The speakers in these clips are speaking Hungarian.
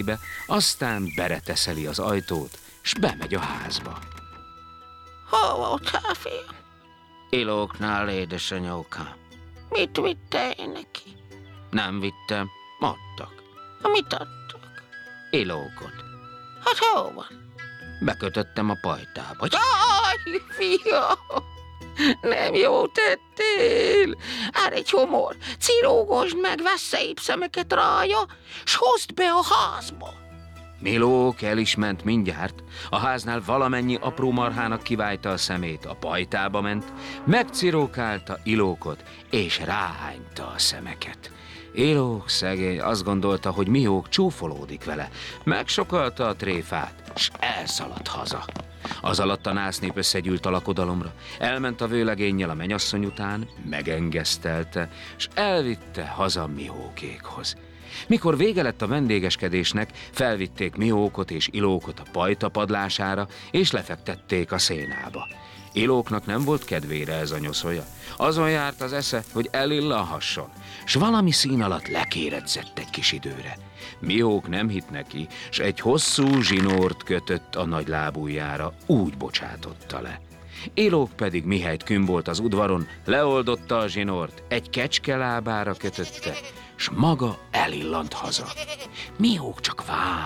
aztán bereteszeli az ajtót, s bemegy a házba. Hol voltál, fiam? Ilóknál, édesanyókám. Mit vittél neki? Nem vittem, adtak. Mit adtak? Ilókot. Hát hol van? Bekötöttem a pajtába. Jaj, fiam! Nem jó tettél! Hát egy homor, cirógosd meg, vesz szép szemeket rája, s hozd be a házba. Milók el is ment mindjárt. A háznál valamennyi apró marhának kivájta a szemét, a pajtába ment, megcirókálta Ilókot, és ráhányta a szemeket. Ilók szegény azt gondolta, hogy Miók csúfolódik vele, megsokalta a tréfát, s elszaladt haza. Az alatt a násznép összegyűlt a lakodalomra, elment a vőlegénnyel a menyasszony után, megengesztelte, s elvitte haza Miókékhoz. Mikor vége lett a vendégeskedésnek, felvitték Miókot és Ilókot a pajta padlására, és lefektették a szénába. Ilóknak nem volt kedvére ez a nyoszolja. Azon járt az esze, hogy elillanhasson, s valami szín alatt lekérecett egy kis időre. Miók nem hitt neki, s egy hosszú zsinórt kötött a nagy lábujjára, úgy bocsátotta le. Ilók pedig mihelyt künn volt az udvaron, leoldotta a zsinort, egy kecske lábára kötötte, s maga elillant haza. Miók csak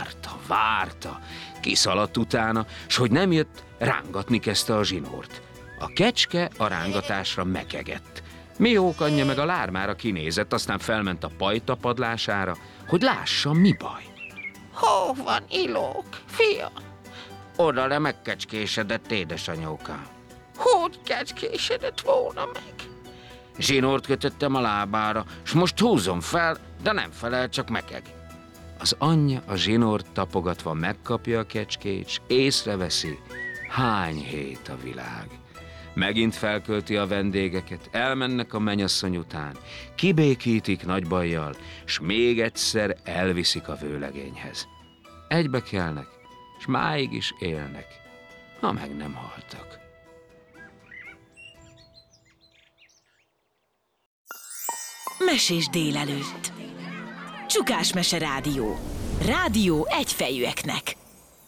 várta, kiszaladt utána, s hogy nem jött, rángatni kezdte a zsinort. A kecske a rángatásra mekegett. Miók anyja meg a lármára kinézett, aztán felment a pajta padlására, hogy lássa, mi baj. Hol van Ilók, fiam? Oda le megkecskésedett, édesanyókám. Hogy kecskésedett volna meg? Zsinort kötöttem a lábára, s most húzom fel, de nem felel, csak mekeg. Az anyja a zsinort tapogatva megkapja a kecskét, s észreveszi, hány hét a világ. Megint felkölti a vendégeket, elmennek a menyasszony után, kibékítik nagy bajjal, s még egyszer elviszik a vőlegényhez. Egybe kelnek, s máig is élnek, ha meg nem haltak. Mesés délelőtt. Csukás Mese Rádió. Rádió egyfejűeknek.